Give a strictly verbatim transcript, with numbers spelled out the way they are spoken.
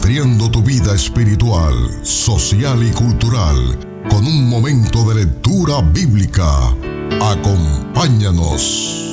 nutriendo tu vida espiritual, social y cultural con un momento de lectura bíblica. Acompáñanos.